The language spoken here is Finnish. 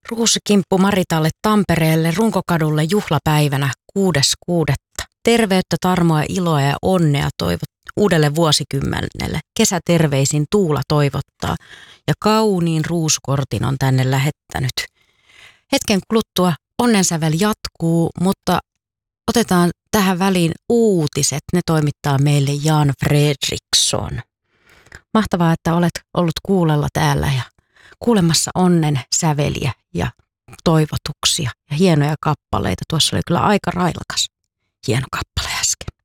Ruusukimppu Maritalle Tampereelle Runkokadulle juhlapäivänä 6.6. Terveyttä, tarmoa, iloa ja onnea uudelle vuosikymmenelle. Kesäterveisin Tuula toivottaa ja kauniin ruusukortin on tänne lähettänyt. Hetken kuluttua onnensävel jatkuu, mutta otetaan tähän väliin uutiset. Ne toimittaa meille Jan Fredriksson. Mahtavaa, että olet ollut kuulolla täällä ja kuulemassa onnen säveliä ja toivotuksia ja hienoja kappaleita. Tuossa oli kyllä aika railakas hieno kappale äsken.